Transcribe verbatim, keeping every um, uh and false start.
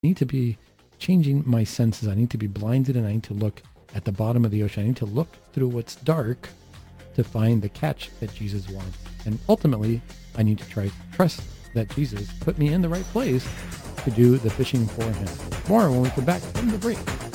need to be changing my senses. I need to be blinded, and I need to look at the bottom of the ocean. I need to look through what's dark to find the catch that Jesus wants. And ultimately, I need to try to trust that Jesus put me in the right place to do the fishing for him. More when we come back from the break.